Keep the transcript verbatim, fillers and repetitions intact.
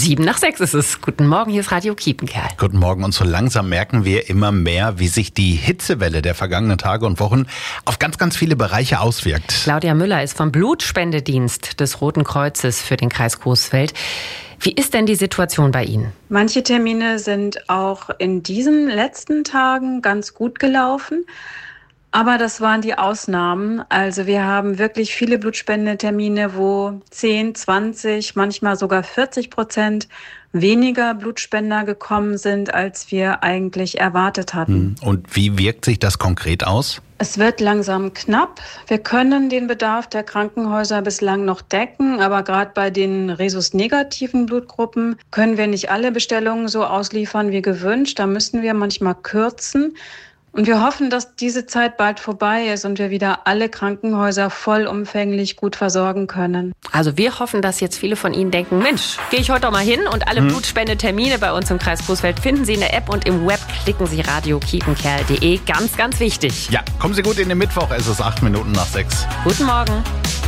Sieben nach sechs ist es. Guten Morgen, hier ist Radio Kiepenkerl. Guten Morgen, und so langsam merken wir immer mehr, wie sich die Hitzewelle der vergangenen Tage und Wochen auf ganz, ganz viele Bereiche auswirkt. Claudia Müller ist vom Blutspendedienst des Roten Kreuzes für den Kreis Coesfeld. Wie ist denn die Situation bei Ihnen? Manche Termine sind auch in diesen letzten Tagen ganz gut gelaufen. Aber das waren die Ausnahmen. Also wir haben wirklich viele Blutspendetermine, wo zehn, zwanzig, manchmal sogar vierzig Prozent weniger Blutspender gekommen sind, als wir eigentlich erwartet hatten. Und wie wirkt sich das konkret aus? Es wird langsam knapp. Wir können den Bedarf der Krankenhäuser bislang noch decken, aber gerade bei den Rhesus-negativen Blutgruppen können wir nicht alle Bestellungen so ausliefern wie gewünscht. Da müssen wir manchmal kürzen. Und wir hoffen, dass diese Zeit bald vorbei ist und wir wieder alle Krankenhäuser vollumfänglich gut versorgen können. Also wir hoffen, dass jetzt viele von Ihnen denken, Mensch, gehe ich heute doch mal hin, und alle hm. Blutspendetermine bei uns im Kreis Coesfeld finden Sie in der App, und im Web klicken Sie radio kiepenkerl punkt de. Ganz, ganz wichtig. Ja, kommen Sie gut in den Mittwoch, es ist acht Minuten nach sechs. Guten Morgen.